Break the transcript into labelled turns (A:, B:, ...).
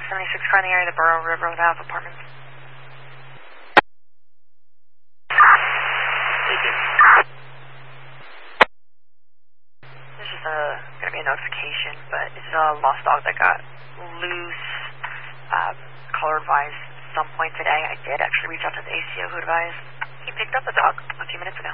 A: 76 car in the area of the Burrow River Road Ave apartments. This is going to be a notification, but it's a lost dog that got loose, color advised some point today. I did actually reach out to the ACO who advised he picked up the dog a few minutes ago.